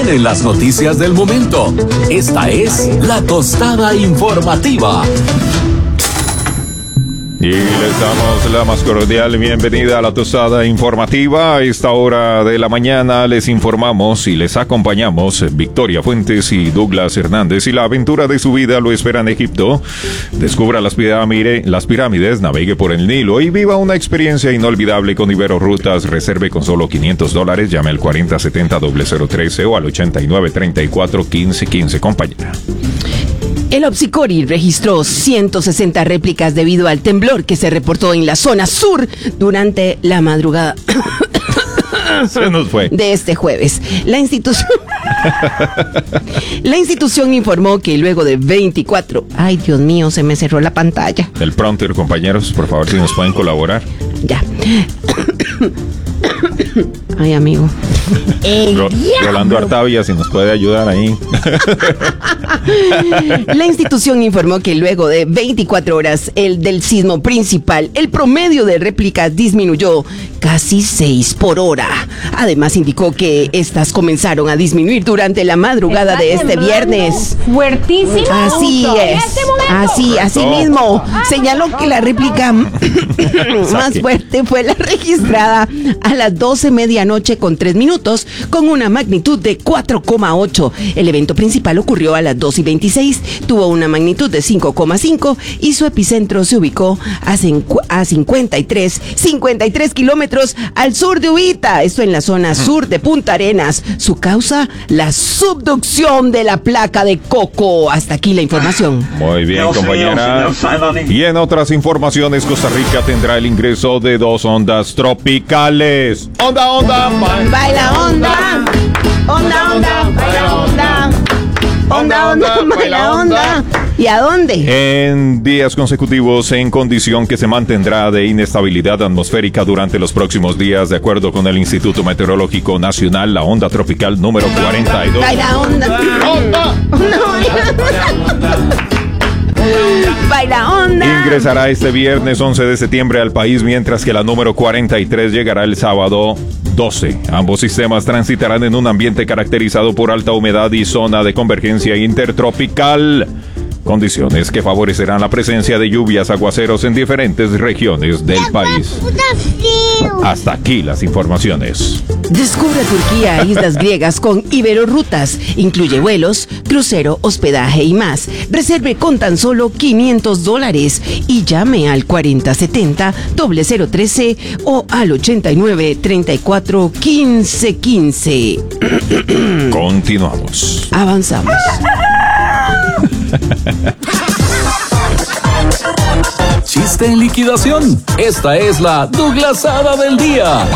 Vienen las noticias del momento. Esta es La Tostada Informativa. Y les damos la más cordial bienvenida a La Tostada Informativa. A esta hora de la mañana les informamos y les acompañamos Victoria Fuentes y Douglas Hernández. Y la aventura de su vida lo espera en Egipto. Descubra las pirámides, navegue por el Nilo y viva una experiencia inolvidable con Iberorutas. Reserve con solo $500. Llame al 4070-013 o al 8934-1515, compañera. El Opsicori registró 160 réplicas debido al temblor que se reportó en la zona sur durante la madrugada Se nos fue. de este jueves. La institución informó que luego de 24... Ay, Dios mío, se me cerró la pantalla. El prompter, compañeros, por favor, si nos pueden colaborar. Ya. Ay, amigo. Rolando Artavia, si nos puede ayudar ahí. La institución informó que luego de 24 horas del sismo principal, el promedio de réplicas disminuyó casi 6 por hora. Además, indicó que estas comenzaron a disminuir durante la madrugada de este viernes. Fuertísimo. Así es. Así mismo. Señaló que la réplica más fuerte fue la registrada a las 12 medianoche con 3 minutos, con una magnitud de 4,8. El evento principal ocurrió a las 2:26, tuvo una magnitud de 5,5 y su epicentro se ubicó a 53 kilómetros al sur de Ubita, esto en la zona sur de Punta Arenas. Su causa, la subducción de la placa de Coco. Hasta aquí la información. Muy bien, compañera. Y en otras informaciones, Costa Rica tendrá el ingreso de 2 ondas tropicales. ¡Onda, onda! ¡Baila onda! ¡Onda, onda! ¡Baila onda! ¡Onda, onda! ¡Baila onda! ¿Y a dónde? En días consecutivos, en condición que se mantendrá de inestabilidad atmosférica durante los próximos días, de acuerdo con el Instituto Meteorológico Nacional, la onda tropical número 42. ¡Baila onda! ¡Onda! ¡Baila onda! Ingresará este viernes 11 de septiembre al país, mientras que la número 43 llegará el sábado 12. Ambos sistemas transitarán en un ambiente caracterizado por alta humedad y zona de convergencia intertropical, condiciones que favorecerán la presencia de lluvias, aguaceros en diferentes regiones del país. Hasta aquí las informaciones. Descubre Turquía e islas griegas con Iberorutas. Incluye vuelos, crucero, hospedaje y más. Reserve con tan solo $500 y llame al 4070-013 o al 8934-1515. Continuamos. Avanzamos. Chiste en liquidación. Esta es la Douglasada del día.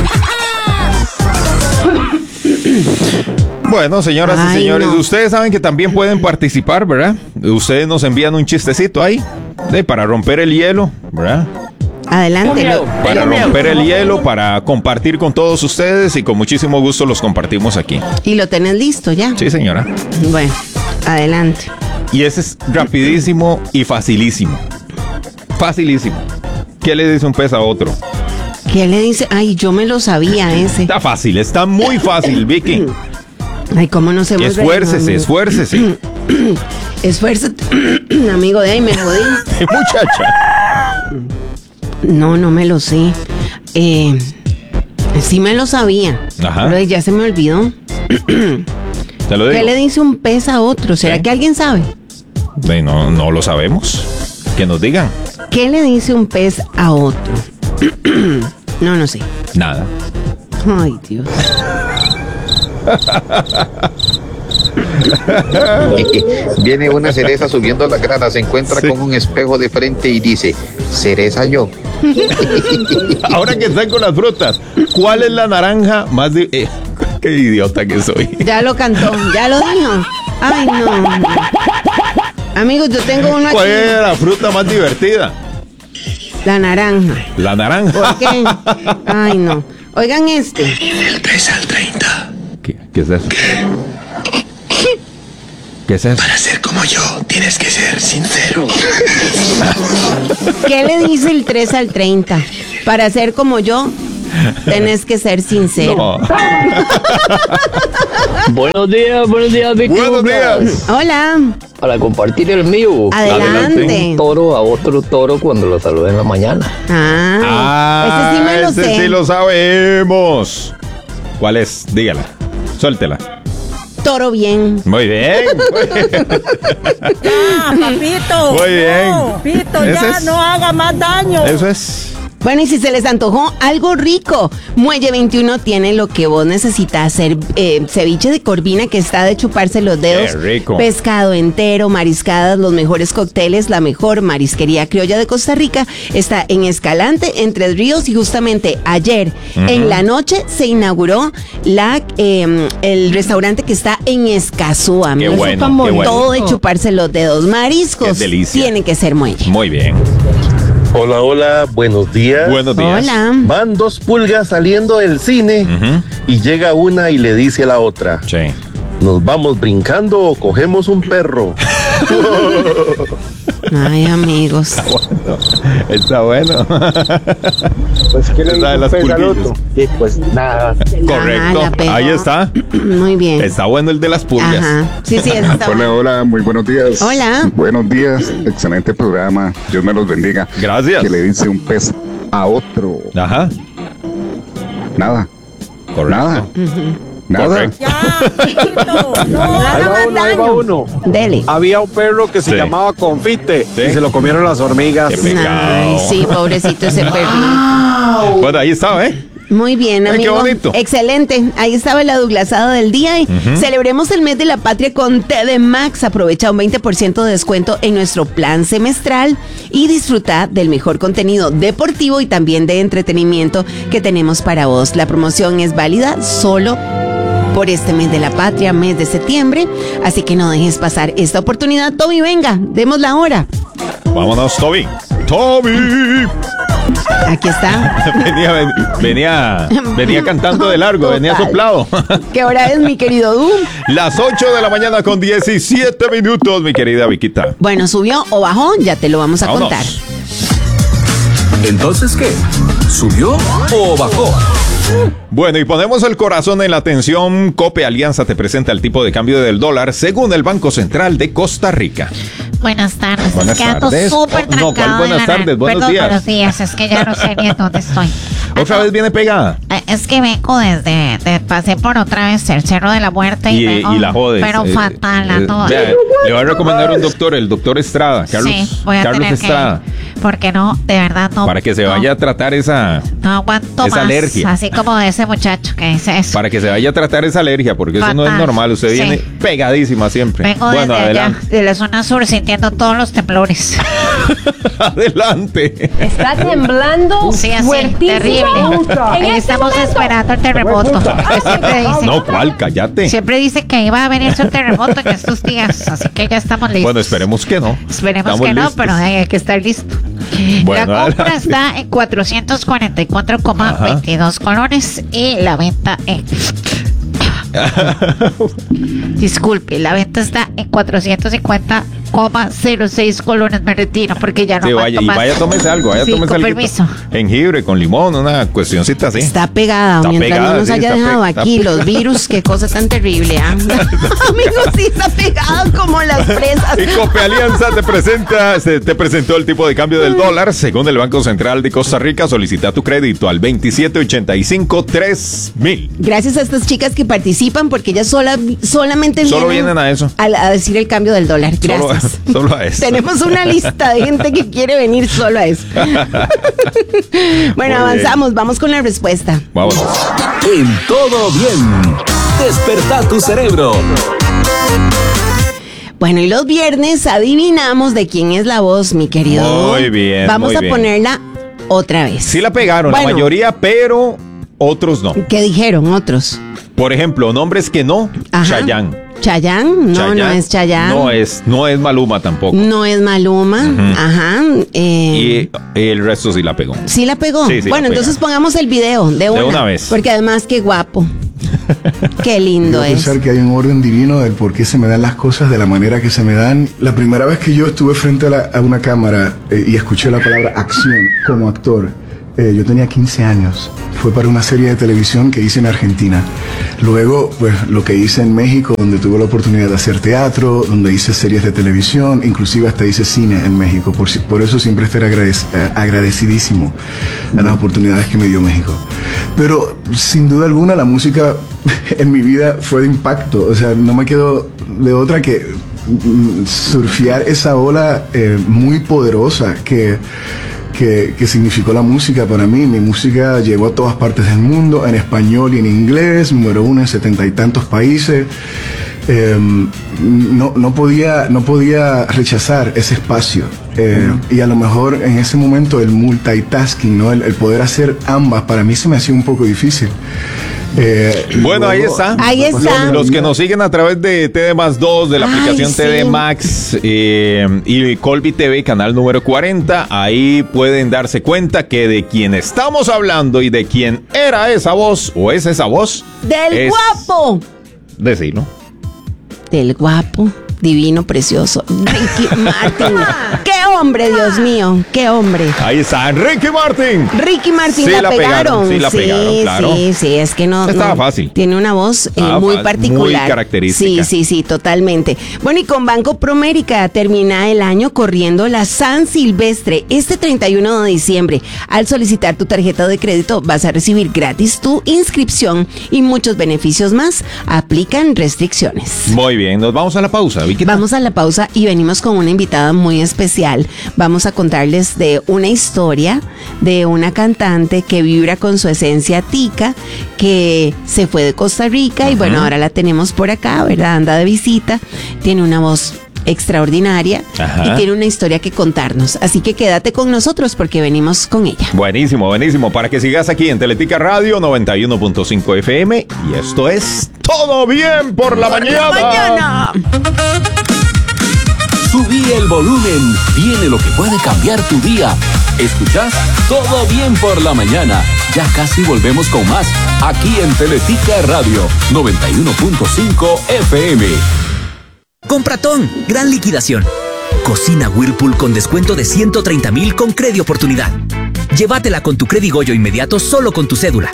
Bueno, señoras y señores, no. Ustedes saben que también pueden participar, ¿verdad? Ustedes nos envían un chistecito ahí, para romper el hielo, ¿verdad? Adelante. Para romper el hielo, para compartir con todos ustedes y con muchísimo gusto los compartimos aquí. ¿Y lo tenés listo ya? Sí, señora. Bueno, adelante. Y ese es rapidísimo y facilísimo. Facilísimo. ¿Qué le dice un pez a otro? ¿Qué le dice? Ay, yo me lo sabía ese. Está fácil, está muy fácil, Vicky. Ay, ¿cómo no se me Esfuércese, esfuércese. Esfuérzate, amigo, de ahí me jodí. Muchacha. No me lo sé. Sí me lo sabía. Ajá. Pero ya se me olvidó. Te lo digo. ¿Qué le dice un pez a otro? ¿Será que alguien sabe? No lo sabemos. Que nos digan. ¿Qué le dice un pez a otro? No sé. Nada. Ay, Dios. Viene una cereza subiendo la grada, se encuentra con un espejo de frente y dice: cereza yo. Ahora que están con las frutas, ¿cuál es la naranja más qué idiota que soy? Ya lo cantó, ya lo dijo. Ay, no. Amigos, yo tengo uno aquí. ¿Cuál es la fruta más divertida? La naranja. La naranja. ¿Por qué? Ay, no. Oigan este. Del 3 al 30. ¿Qué es eso? ¿Qué es eso? Para ser como yo, tienes que ser sincero. ¿Qué le dice el 3 al 30? Para ser como yo, Tenés que ser sincero. No. Buenos días, Vicky. Buenos días. Hola. Para compartir el mío. Adelante. Un toro a otro toro cuando lo saludé en la mañana. Ese sí me lo sé. Sí lo sabemos. ¿Cuál es? Dígala. Suéltela. Toro bien. Muy bien. Papito. Muy bien. Papito, Ese ya es. no haga más daño. Eso es. Bueno, y si se les antojó algo rico, Muelle 21 tiene lo que vos necesitas hacer. Ceviche de corvina que está de chuparse los dedos. Qué rico. Pescado entero, mariscadas, los mejores cócteles, la mejor marisquería criolla de Costa Rica. Está en Escalante, en Tres Ríos, y justamente ayer en la noche se inauguró el restaurante que está en Escazúa. Qué Eso bueno, está muy qué bueno. todo de chuparse los dedos. Mariscos Qué delicia. tienen que ser Muelle. Muy bien. Hola, hola, buenos días. Buenos días. Hola. Van 2 pulgas saliendo del cine y llega una y le dice a la otra, Sí. ¿nos vamos brincando o cogemos un perro? Ay, amigos. Está bueno. Pues ¿qué Esa de las pulguillas. Y pues nada. Correcto. la pegó. Ahí está. Muy bien. Está bueno el de las pulgas. Ajá. Sí, ese está Hola, bueno. hola, muy buenos días. Hola. Buenos días, excelente programa. Dios me los bendiga. Gracias. Que le dice un pez a otro. Ajá. Nada, Correcto. nada, nada. Correcto. Ya, papito. No haga más Ahí va daño. uno. Dele. Había un perro que se Sí. llamaba Confite Sí. y se lo comieron las hormigas. Qué pecado. Ay, sí, pobrecito ese perrito. Bueno, ahí estaba, ¿eh? Muy bien, Ay, qué amigo. bonito. Excelente. Ahí estaba el aduglasado del día y celebremos el mes de la patria con TD Max. Aprovecha un 20% de descuento en nuestro plan semestral y disfruta del mejor contenido deportivo y también de entretenimiento que tenemos para vos. La promoción es válida solo por este mes de la patria, mes de septiembre, así que no dejes pasar esta oportunidad. Toby, venga, demos la hora. Vámonos, Toby. ¡Toby! Aquí está. venía cantando de largo, venía Total. soplado. ¿Qué hora es, mi querido Du? Las 8 de la mañana con 17 minutos, mi querida Viquita. Bueno, ¿subió o bajó? Ya te lo vamos a Vámonos. contar. Entonces, ¿qué? ¿Subió o bajó? Bueno, y ponemos el corazón en la atención. Cope Alianza te presenta el tipo de cambio del dólar según el Banco Central de Costa Rica. Buenas tardes. Buenas es que ando tardes. súper No, ¿cuál trancado. buenas de la tardes? Buenos Perdón, días. buenos días. Es que ya no sé bien dónde estoy. ¿Otra vez viene pegada? Es que vengo pasé por otra vez el Cerro de la Muerte y vengo, Y la jodes. pero fatal, ando. Vea, le voy a recomendar un doctor, el doctor Estrada, Carlos, Sí, voy a Carlos tener Estrada, que, porque no, de verdad no. para que se vaya a tratar esa, No aguanto esa más, alergia. así como de ese muchacho que dice eso. para que se vaya a tratar esa alergia, porque eso no es Fatal. normal, usted Sí. viene pegadísima siempre. Vengo Bueno, desde allá, adelante. de la zona sur, sintiendo todos los temblores. Adelante. Está temblando Sí, así, fuertísimo. terrible. En Ahí este estamos momento. esperando el terremoto. Que siempre dicen. No, ¿cuál? Cállate. Siempre dice que iba a venirse un terremoto en estos días, así que ya estamos listos. Bueno, esperemos que no. Esperemos Estamos que no, listos. pero hay que estar listo. Bueno, La compra adelante. está en 444,22 colones y la venta en... Disculpe, la venta está en 450,06 colones. Me retiro porque ya no Sí, aguanto vaya, y más. vaya, tómese algo, vaya, Sí, tómese con algo. permiso. Jengibre con limón, una cuestioncita así. Está pegada, Está mientras pegada, no nos sí, haya está dejado está aquí pegada. los virus, qué cosa tan terrible, ¿ah? Amigos, sí está pegado como las fresas. Y Cope Alianza te presentó el tipo de cambio del dólar. Según el Banco Central de Costa Rica, solicita tu crédito al 2785-3000. Gracias a estas chicas que participan, porque ellas solamente Solo vienen a eso. a decir el cambio del dólar. Gracias. Solo a eso. Tenemos una lista de gente que quiere venir solo a eso. Bueno, Muy avanzamos, vamos con la respuesta. Vámonos. En todo bien. Despertá tu cerebro. Bueno, y los viernes adivinamos de quién es la voz, mi querido. Muy bien, Vamos muy a bien. ponerla otra vez. Sí la pegaron, Bueno. la mayoría, pero otros no. ¿Qué dijeron otros? Por ejemplo, nombres que no, Ajá. Chayanne. ¿Chayanne? No, Chayanne. no es Chayanne. No es Maluma tampoco. No es Maluma. Ajá. Y el resto sí la pegó. Sí la pegó. Sí, sí Bueno, la pega. entonces pongamos el video de una vez. Porque además, qué guapo. Qué lindo Quiero es. pensar que hay un orden divino del por qué se me dan las cosas de la manera que se me dan. La primera vez que yo estuve frente a una cámara y escuché la palabra acción como actor, yo tenía 15 años. Fue para una serie de televisión que hice en Argentina. Luego, pues, lo que hice en México, donde tuve la oportunidad de hacer teatro, donde hice series de televisión, inclusive hasta hice cine en México. Por eso siempre estaré agradecidísimo a las oportunidades que me dio México. Pero, sin duda alguna, la música en mi vida fue de impacto. O sea, no me quedo de otra que surfear esa ola muy poderosa que significó la música para mí. Mi música llegó a todas partes del mundo, en español y en inglés, número 1 en 70 y tantos países. No podía rechazar ese espacio. Y a lo mejor en ese momento el multitasking, ¿no? El poder hacer ambas, para mí se me hacía un poco difícil. Bueno, luego, ahí está. Los que nos siguen a través de TD+2, de la aplicación TD Max y Colby TV, canal número 40, ahí pueden darse cuenta que de quien estamos hablando y de quién era esa voz, o es esa voz. Del guapo. Decirlo. Del guapo, divino, precioso, Ricky Martin. ¡Qué hombre, Dios mío! ¡Qué hombre! Ahí está, Ricky Martin. Ricky Martin, sí, la pegaron. Sí, la pegaron, claro. Sí, es que no... Estaba fácil. Tiene una voz muy particular. Muy característica. Sí, totalmente. Bueno, y con Banco Promérica termina el año corriendo la San Silvestre. Este 31 de diciembre, al solicitar tu tarjeta de crédito, vas a recibir gratis tu inscripción y muchos beneficios más. Aplican restricciones. Muy bien, nos vamos a la pausa, Vicky. Vamos a la pausa y venimos con una invitada muy especial. Vamos a contarles de una historia de una cantante que vibra con su esencia tica, que se fue de Costa Rica y bueno, ahora la tenemos por acá, ¿verdad? Anda de visita, tiene una voz extraordinaria y tiene una historia que contarnos. Así que quédate con nosotros porque venimos con ella. Buenísimo, para que sigas aquí en Teletica Radio 91.5 FM y esto es Todo Bien por la Mañana. Subí el volumen, viene lo que puede cambiar tu día. ¿Escuchás? Todo Bien por la Mañana. Ya casi volvemos con más, aquí en Teletica Radio 91.5 FM. Compratón, gran liquidación. Cocina Whirlpool con descuento de 130,000 con Credi Oportunidad. Llévatela con tu Credi Goyo inmediato solo con tu cédula.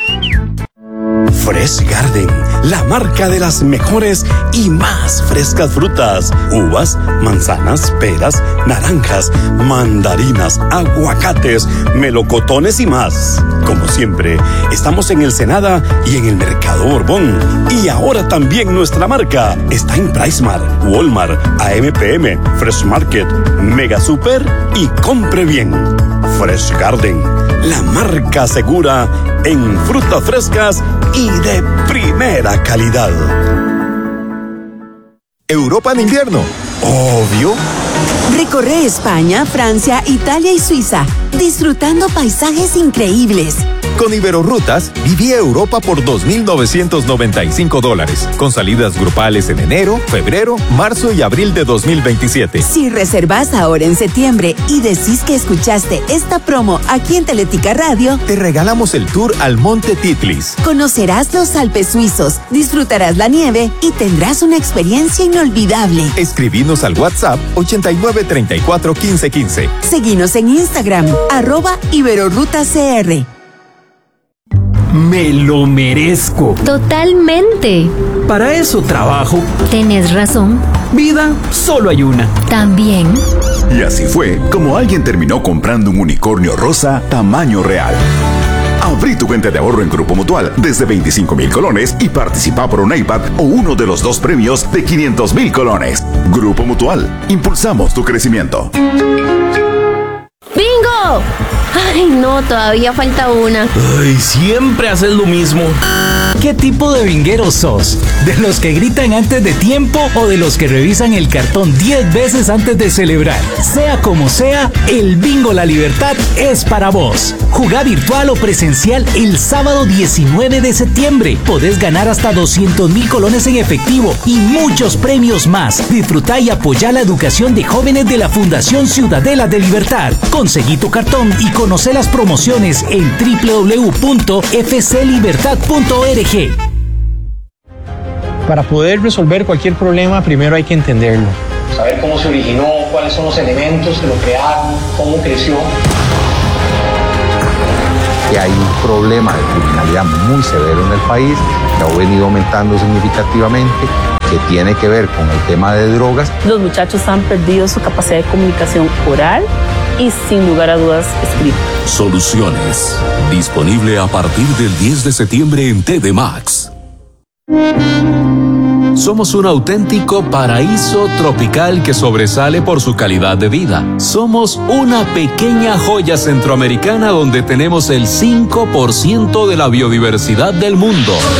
Fresh Garden, la marca de las mejores y más frescas frutas, uvas, manzanas, peras, naranjas, mandarinas, aguacates, melocotones y más. Como siempre, estamos en el Senada y en el Mercado Borbón. Y ahora también nuestra marca está en PriceMart, Walmart, AMPM, Fresh Market, Mega Super y Compre Bien. Fresh Garden, la marca segura en frutas frescas y de primera calidad. Europa en invierno, obvio. Recorre España, Francia, Italia y Suiza, disfrutando paisajes increíbles. Con Iberorrutas, viví Europa por $2,995, con salidas grupales en enero, febrero, marzo y abril de 2027. Si reservas ahora en septiembre y decís que escuchaste esta promo aquí en Teletica Radio, te regalamos el tour al Monte Titlis. Conocerás los Alpes suizos, disfrutarás la nieve y tendrás una experiencia inolvidable. Escribinos al WhatsApp 89341515. Seguinos en Instagram, @IberorrutaCR. Me lo merezco. Totalmente. Para eso trabajo. Tienes razón. Vida solo hay una. También. Y así fue como alguien terminó comprando un unicornio rosa tamaño real. Abrí tu cuenta de ahorro en Grupo Mutual desde 25,000 colones y participa por un iPad o uno de los 2 premios de 500,000 colones. Grupo Mutual, impulsamos tu crecimiento. ¡Bingo! Ay, no, todavía falta una. Ay, siempre haces lo mismo. ¿Qué tipo de vinguero sos? ¿De los que gritan antes de tiempo o de los que revisan el cartón 10 veces antes de celebrar? Sea como sea, el Bingo La Libertad es para vos. Jugá virtual o presencial el sábado 19 de septiembre. Podés ganar hasta 200,000 colones en efectivo y muchos premios más. Disfrutá y apoyá la educación de jóvenes de la Fundación Ciudadela de Libertad. Conseguí tu cartón y conoce las promociones en www.fclibertad.org. Para poder resolver cualquier problema, primero hay que entenderlo. Saber cómo se originó, cuáles son los elementos que lo crearon, cómo creció. que hay un problema de criminalidad muy severo en el país, que ha venido aumentando significativamente, que tiene que ver con el tema de drogas. Los muchachos han perdido su capacidad de comunicación oral y sin lugar a dudas escrita. Soluciones. Disponible a partir del 10 de septiembre en TV Max. Somos un auténtico paraíso tropical que sobresale por su calidad de vida. Somos una pequeña joya centroamericana donde tenemos el 5% de la biodiversidad del mundo.